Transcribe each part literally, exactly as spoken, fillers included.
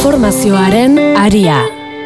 Informazioaren aria.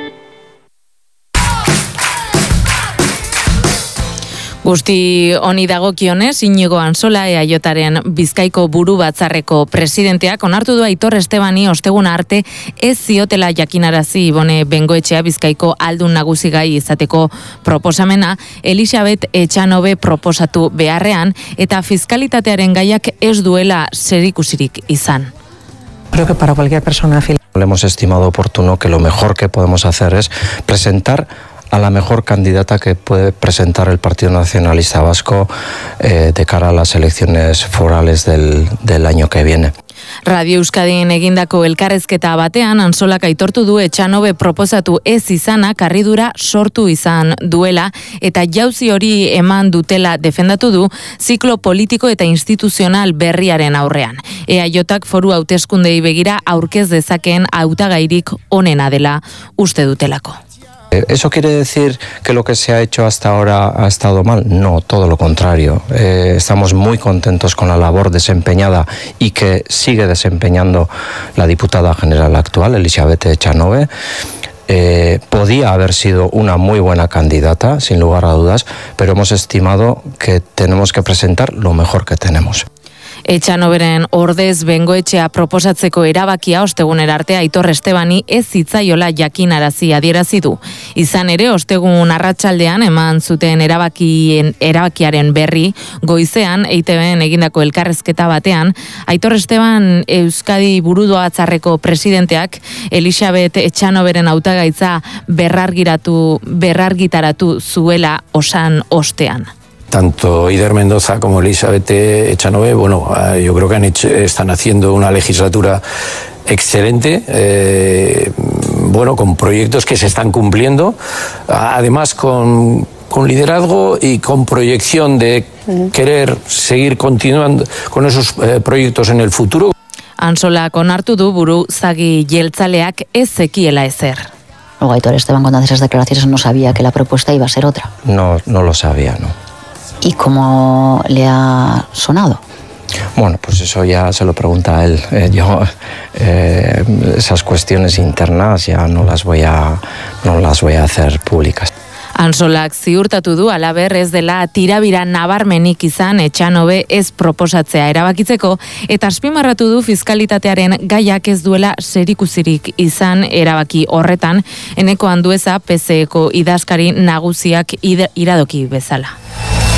Guzti honi dagokionez, Inigo Antsola E A Jaren Bizkaiko buru batzarreko presidenteak onartu du Aitor Estebani osteguna arte ez ziotela jakinarazi Ibone Bengoetxea Bizkaiko aldun nagusi gai izateko proposamena Elisabet Etxanobe proposatu beharrean eta fiskalitatearen gaiak ez duela zerikusirik izan. Creo que para cualquier persona le hemos estimado oportuno que lo mejor que podemos hacer es presentar a la mejor candidata que puede presentar el Partido Nacionalista Vasco eh, de cara a las elecciones forales del, del año que viene. Radio Euskadin egindako elkarrezketa batean Antsolak aitortu du Etxanobe proposatu ez izana karridura sortu izan duela eta jauzi hori eman dutela defendatu du ziklo politiko eta instituzional berriaren aurrean. E A Jak foru hauteskundei begira aurkez dezakeen hautagairik onena dela uste dutelako. ¿Eso quiere decir que lo que se ha hecho hasta ahora ha estado mal? No, todo lo contrario. Eh, estamos muy contentos con la labor desempeñada y que sigue desempeñando la diputada general actual, Elisabet Etxanobe. Eh, podía haber sido una muy buena candidata, sin lugar a dudas, pero hemos estimado que tenemos que presentar lo mejor que tenemos. Etxanoberen ordez Bengoetxea proposatzeko erabakia ostegunera arte Aitor Estebani ez zitzaiola jakinarazi adierazi du. Izan ere ostegun arratsaldean eman zuten erabakien erabakiaren berri goizean E I Te Ben egindako elkarrezketa batean Aitor Esteban Euskadi burudoatzarreko presidenteak Elisabet Etxanoberen hautagaitza berrargiratu berrargitaratu zuela osan ostean. Tanto Ider Mendoza como Elisabet Etxanobe, bueno, yo creo que han hecho, están haciendo una legislatura excelente, eh, bueno, con proyectos que se están cumpliendo, además con, con liderazgo y con proyección de querer seguir continuando con esos eh, proyectos en el futuro. Antsolak onartu du buruzagi jeltzaleak ez zekiela ezer. Luego Aitor Esteban cuando hace esas declaraciones no sabía que la propuesta iba a ser otra. No, no lo sabía, ¿no? ¿Y cómo le ha sonado? Bueno, pues eso ya se lo pregunta a él. Eh, yo eh, esas cuestiones internas ya no las voy a no las voy a hacer públicas. Antsolak ziurtatu du halaber ez dela tirabira nabarmenik izan Etxanobe ez proposatzea erabakitzeko eta azpimarratu du fiskalitatearen gaiak ez duela zerikusirik izan erabaki horretan Eneko Andueza P S Eko idazkari nagusiak iradoki bezala.